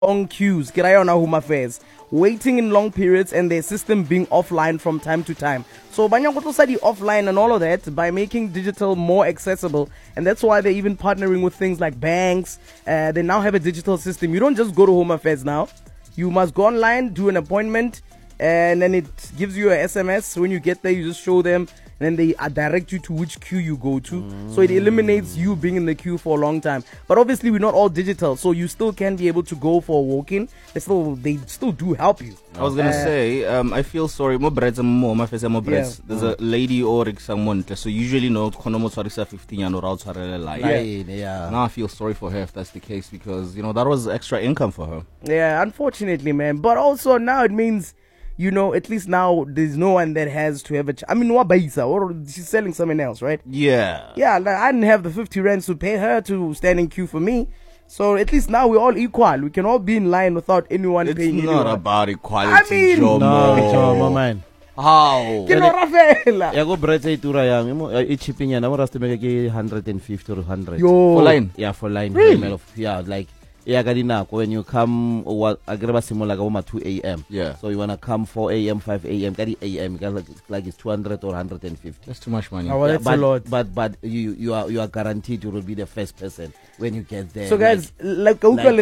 long queues, get on Home Affairs, waiting in long periods, and their system being offline from time to time. So Banyakoto study offline and all of that by making digital more accessible, and that's why they're even partnering with things like banks. They now have a digital system. You don't just go to Home Affairs now. You must go online, do an appointment, and then it gives you a SMS. When you get there, you just show them, and then they direct you to which queue you go to. So it eliminates you being in the queue for a long time. But obviously, we're not all digital, so you still can be able to go for a walk-in. They still do help you. I was gonna say, I feel sorry. There's a lady or someone. So usually no 15 Now I feel sorry for her if that's the case, because that was extra income for her. Yeah, unfortunately, man. But also now it means, at least now there's no one that has to have Wabaisa, or she's selling something else, right? Yeah. Yeah, I didn't have the 50 rands to pay her to stand in queue for me. So at least now we're all equal. We can all be in line without anyone paying anyone. It's not about equality, Jomo, man. How? Ya go bread say tura yang it's shipping and our estimate 150 or 100. For line? Yeah, for line. Really? Yeah, like when you come agreba simola ga 2 a.m. Yeah. So you wanna come 4 a.m., 5 a.m., 30 a.m. like it's 200 or 150. That's too much money. Oh, that's a lot. But you are guaranteed you will be the first person when you get there. So guys, isn't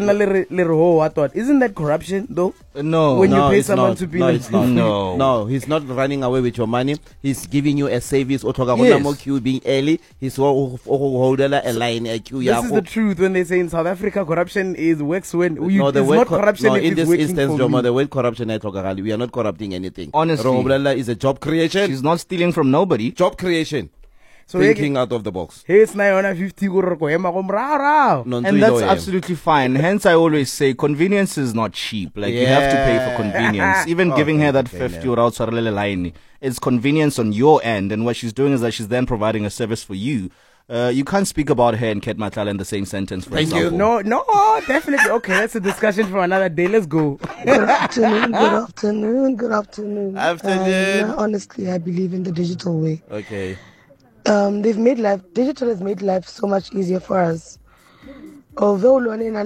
that corruption though? No. When you pay it's someone not. to be no, in it's not. No, he's not running away with your money. He's giving you a service. Yes. Queue being early. He's holding a line a queue. This is the truth when they say in South Africa corruption works when it's not corruption. No, if in it's this working instance, for me. the word corruption, we are not corrupting anything. Honestly. Rohoblela is a job creation. She's not stealing from nobody. Job creation. So Thinking out of the box. Here's 950 And that's absolutely fine. Hence, I always say convenience is not cheap. Like, you have to pay for convenience. Even giving her that 50 line, it's convenience on your end. And what she's doing is that she's then providing a service for you. You can't speak about her and Ket Matlala in the same sentence, for example. No, definitely. Okay, that's a discussion for another day. Let's go. Good afternoon. Honestly, I believe in the digital way. Okay. Digital has made life so much easier for us. Although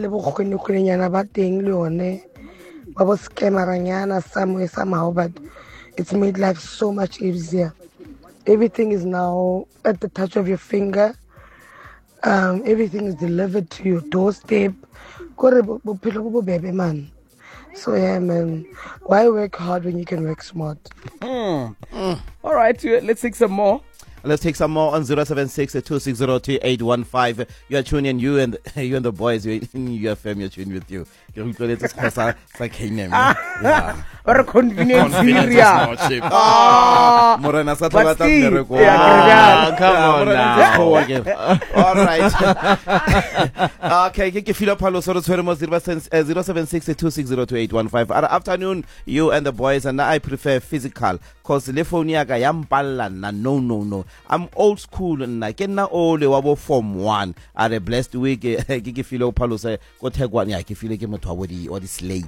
somehow, but it's made life so much easier. Everything is now at the touch of your finger. Everything is delivered to your doorstep. So yeah, man. Why work hard when you can work smart? All right, let's take some more. Let's take some more on 076-260-2815. You are tuning in, you and the boys, you're in UFM, you're tuning with you. Or a convenience area. Morena Come on now. All right. Okay, get feel up 076-260-2815. Afternoon, you and the boys, and I prefer physical. Cause Lefonia no. I'm old school and I can now all the wabo form 1 at a blessed week. Gigi filo palo say go take one ya ki feel game to or the slate.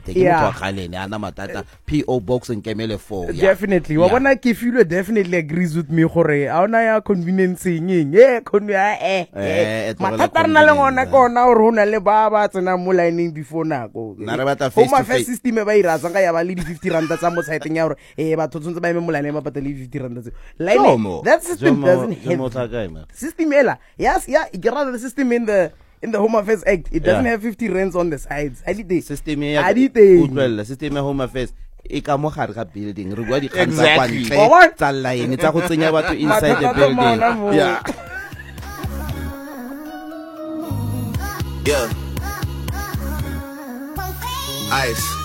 P.O. box and Kemele 4. Definitely. Wabona Kifilo definitely agrees with me. Hore. Auna conveniencing. Yeah, Matatar na lang ona ko na rona le baba tsena mo lining before na go. Face to face system ba ira sanga ya ba le 50 rand tsa mo site nya hore batho tsontse ba mo line ba patele 50 rand. That system doesn't have system ela. Yes, the system in the Home Affairs Act, it doesn't have 50 rands on the sides. System system Home Affairs building. Exactly. Inside the building. Yeah. Ice.